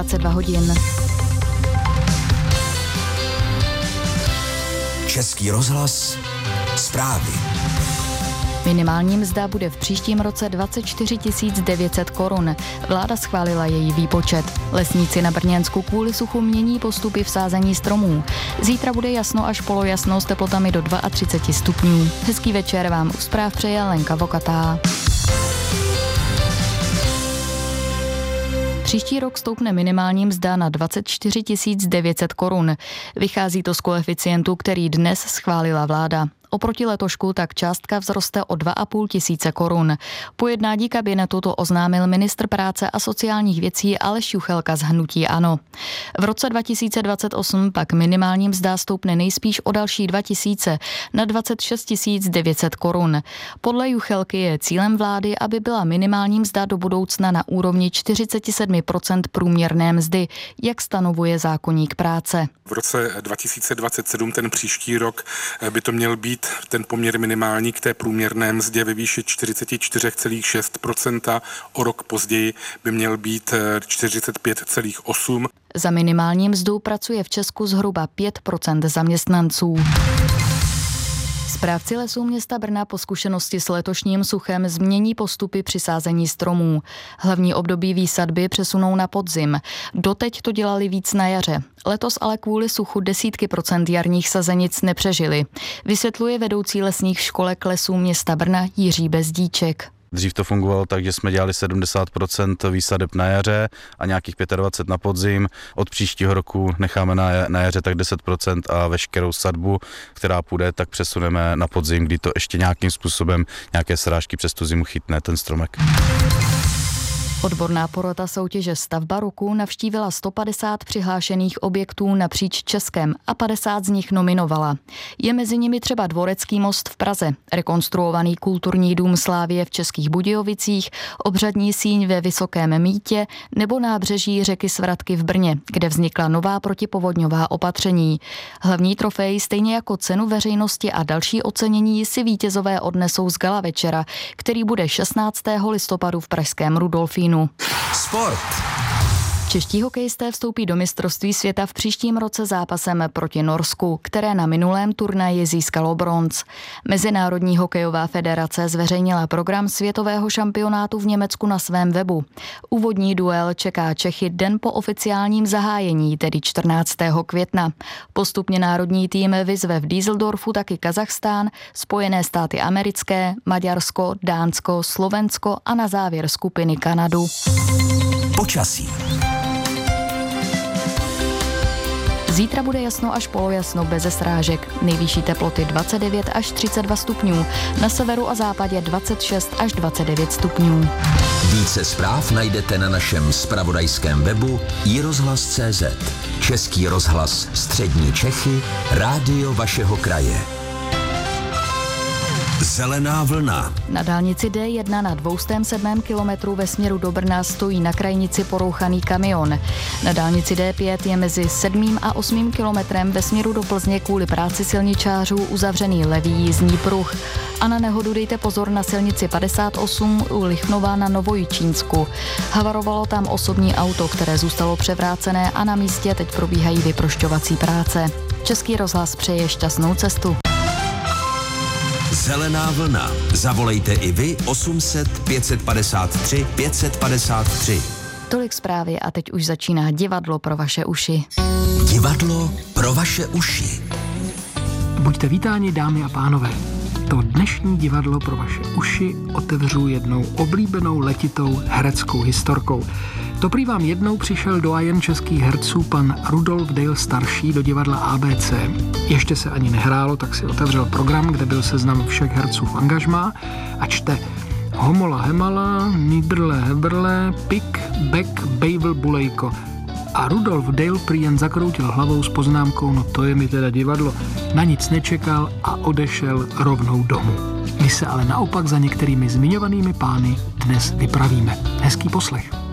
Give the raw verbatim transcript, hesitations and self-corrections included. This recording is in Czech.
dvacet dva hodin. Český rozhlas, zprávy. Minimální mzda bude v příštím roce dvacet čtyři tisíc devět set korun. Vláda schválila její výpočet. Lesníci na Brněnsku kvůli suchu mění postupy v sázení stromů. Zítra bude jasno až polojasno s teplotami do třicet dva stupňů. Hezký večer vám u zpráv přeje Lenka Vokatá. Příští rok stoupne minimální mzda na dvacet čtyři tisíc devět set korun. Vychází to z koeficientu, který dnes schválila vláda. Oproti letošku tak částka vzroste o dva a půl tisíce korun. Po jednání kabinetu to oznámil ministr práce a sociálních věcí Aleš Juchelka z hnutí ANO. V roce dva tisíce dvacet osm pak minimální mzda stoupne nejspíš o další dva tisíce na dvacet šest tisíc devět set korun. Podle Juchelky je cílem vlády, aby byla minimální mzda do budoucna na úrovni čtyřicet sedm procent průměrné mzdy, jak stanovuje zákoník práce. V roce dva tisíce dvacet sedm, ten příští rok, by to měl být ten poměr minimální k té průměrné mzdě ve výši čtyřicet čtyři celá šest procenta, o rok později by měl být čtyřicet pět celá osm procenta. Za minimální mzdu pracuje v Česku zhruba pět procent zaměstnanců. Správci lesů města Brna po zkušenosti s letošním suchem změní postupy při sázení stromů. Hlavní období výsadby přesunou na podzim. Doteď to dělali víc na jaře. Letos ale kvůli suchu desítky procent jarních sazenic nepřežili. Vysvětluje vedoucí lesních školek lesů města Brna Jiří Bezdíček. Dřív to fungovalo tak, že jsme dělali sedmdesát procent výsadeb na jaře a nějakých dvacet pět procent na podzim. Od příštího roku necháme na jaře tak deset procent a veškerou sadbu, která půjde, tak přesuneme na podzim, kdy to ještě nějakým způsobem nějaké srážky přes tu zimu chytne ten stromek. Odborná porota soutěže Stavba roku navštívila sto padesát přihlášených objektů napříč Českem a padesát z nich nominovala. Je mezi nimi třeba Dvorecký most v Praze, rekonstruovaný kulturní dům Slávie v Českých Budějovicích, obřadní síň ve Vysokém Mýtě nebo nábřeží řeky Svratky v Brně, kde vznikla nová protipovodňová opatření. Hlavní trofej, stejně jako cenu veřejnosti a další ocenění, si vítězové odnesou z gala večera, který bude šestnáctého listopadu v pražském Rudolfínu. Sport. Čeští hokejisté vstoupí do mistrovství světa v příštím roce zápasem proti Norsku, které na minulém turnaji získalo bronz. Mezinárodní hokejová federace zveřejnila program světového šampionátu v Německu na svém webu. Úvodní duel čeká Čechy den po oficiálním zahájení, tedy čtrnáctého května. Postupně národní tým vyzve v Düsseldorfu taky Kazachstán, Spojené státy americké, Maďarsko, Dánsko, Slovensko a na závěr skupiny Kanadu. Počasí. Zítra bude jasno až polojasno beze srážek. Nejvyšší teploty dvacet devět až třicet dva stupňů. Na severu a západě dvacet šest až dvacet devět stupňů. Více zpráv najdete na našem zpravodajském webu i rozhlas tečka cé zet. Český rozhlas Střední Čechy, rádio vašeho kraje. Zelená vlna. Na dálnici D jedna na dvěstě sedm kilometru ve směru do Brna stojí na krajnici porouchaný kamion. Na dálnici D pět je mezi sedmým a osmým kilometrem ve směru do Plzně kvůli práci silničářů uzavřený levý jízdní pruh. A na nehodu dejte pozor na silnici padesát osm u Lichnova na Novojičínsku. Havarovalo tam osobní auto, které zůstalo převrácené a na místě teď probíhají vyprošťovací práce. Český rozhlas přeje šťastnou cestu. Zelená vlna. Zavolejte i vy osm set pět padesát tři pět padesát tři. Tolik zprávy a teď už začíná divadlo pro vaše uši. Divadlo pro vaše uši. Buďte vítáni, dámy a pánové. To dnešní divadlo pro vaše uši otevřu jednou oblíbenou letitou hereckou historkou. To prý vám jednou přišel doyen českých herců pan Rudolf Dale starší do divadla A B C. Ještě se ani nehrálo, tak si otevřel program, kde byl seznam všech herců v angažmá a čte Homola Hemala, Nidrle Hebrle, Pik, Bek, Bejvel, Bulejko. A Rudolf Dale prý jen zakroutil hlavou s poznámkou, no to je mi teda divadlo. Na nic nečekal a odešel rovnou domů. My se ale naopak za některými zmiňovanými pány dnes vypravíme. Hezký poslech.